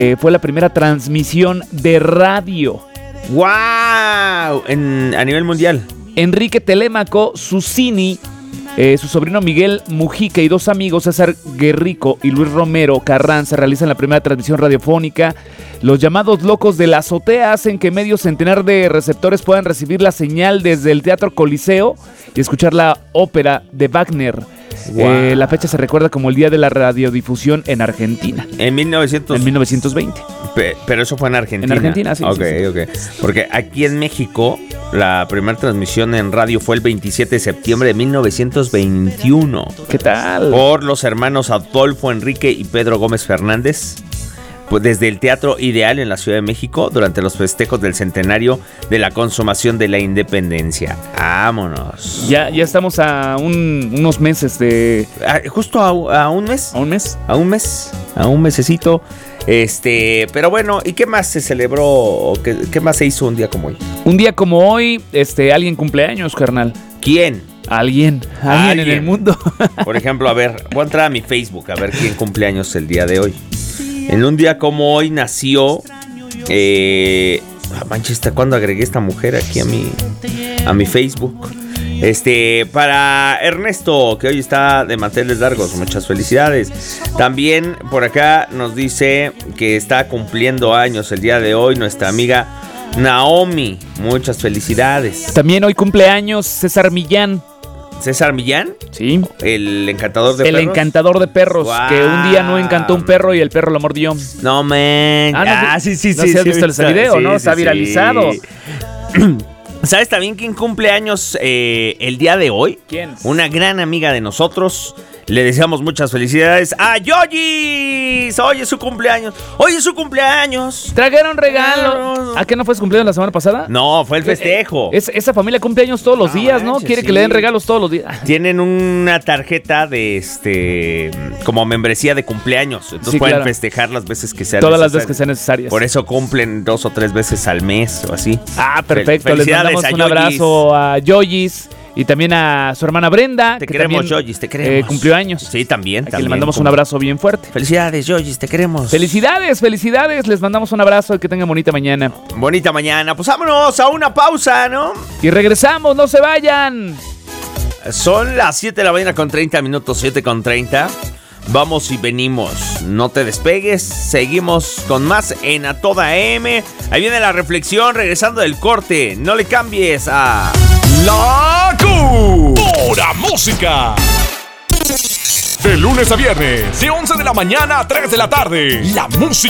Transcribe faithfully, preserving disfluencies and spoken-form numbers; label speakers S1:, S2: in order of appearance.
S1: eh, fue la primera transmisión de radio.
S2: ¡Wow! En, a nivel mundial.
S1: Enrique Telémaco Susini, eh, su sobrino Miguel Mujica y dos amigos, César Guerrico y Luis Romero Carranza, realizan la primera transmisión radiofónica. Los llamados locos de la azotea hacen que medio centenar de receptores puedan recibir la señal desde el Teatro Coliseo y escuchar la ópera de Wagner. Wow. Eh, la fecha se recuerda como el Día de la Radiodifusión en Argentina.
S2: En mil novecientos...
S1: En mil novecientos veinte.
S2: Pe- pero eso fue en Argentina.
S1: En Argentina, sí.
S2: Ok,
S1: sí, sí.
S2: ok. Porque aquí en México, la primera transmisión en radio fue el veintisiete de septiembre de mil novecientos veintiuno.
S1: ¿Qué tal?
S2: Por los hermanos Adolfo Enrique y Pedro Gómez Fernández. Pues desde el Teatro Ideal en la Ciudad de México durante los festejos del centenario de la consumación de la independencia. ¡Vámonos!
S1: Ya, ya estamos a un, unos meses de...
S2: Ah, justo a, a un mes.
S1: ¿A un mes?
S2: A un mes. A un mesecito. Este, pero bueno, ¿y qué más se celebró? ¿Qué, qué más se hizo un día como hoy?
S1: Un día como hoy, este, alguien cumpleaños, carnal.
S2: ¿Quién?
S1: Alguien, alguien, alguien en el mundo.
S2: Por ejemplo, a ver, voy a entrar a mi Facebook a ver quién cumpleaños el día de hoy. En un día como hoy nació, eh, ah, manchista, ¿cuándo agregué esta mujer aquí a mi, a mi Facebook? Este, para Ernesto, que hoy está de manteles largos, muchas felicidades. También por acá nos dice que está cumpliendo años el día de hoy nuestra amiga Naomi, muchas felicidades.
S1: También hoy cumpleaños César Millán.
S2: ¿César Millán?
S1: Sí.
S2: El encantador de
S1: el
S2: perros.
S1: El encantador de perros, wow. Que un día no encantó un perro y el perro lo mordió.
S2: No, man.
S1: Ah, no,
S2: ah sí, sí,
S1: no
S2: sí.
S1: ¿No has
S2: sí,
S1: visto
S2: sí,
S1: ese video,
S2: sí,
S1: no?
S2: Sí,
S1: Está
S2: sí.
S1: viralizado.
S2: ¿Sabes también quién cumple años eh, el día de hoy?
S1: ¿Quién?
S2: Una gran amiga de nosotros. Le deseamos muchas felicidades a Yoyis. Hoy es su cumpleaños. Hoy es su cumpleaños.
S1: Trajeron regalo. ¿A qué no fue su cumpleaños la semana pasada?
S2: No, fue el festejo.
S1: Es, esa familia cumple años todos los no, días, ¿no? Quiere sí. que le den regalos todos los días.
S2: Tienen una tarjeta de este como membresía de cumpleaños. Entonces sí, pueden claro. festejar las veces que sean
S1: Todas
S2: necesarias.
S1: las veces que sean necesarias.
S2: Por eso cumplen dos o tres veces al mes o así.
S1: Ah, perfecto. Les mandamos un abrazo a Yoyis. Y también a su hermana Brenda.
S2: Te
S1: que
S2: queremos, Yoyis, te queremos.
S1: Eh, cumplió años.
S2: Sí, también.
S1: Aquí
S2: también
S1: le mandamos
S2: cum-
S1: un abrazo bien fuerte.
S2: Felicidades, Yoyis, te queremos.
S1: Felicidades, felicidades. Les mandamos un abrazo y que tengan bonita mañana.
S2: Bonita mañana. Pues vámonos a una pausa, ¿no?
S1: Y regresamos, no se vayan.
S2: Son las siete de la mañana con treinta minutos, siete con treinta. Vamos y venimos. No te despegues. Seguimos con más en A Toda M. Ahí viene la reflexión regresando del corte. No le cambies a
S3: La Q. Pura música. De lunes a viernes, de once de la mañana a tres de la tarde. La música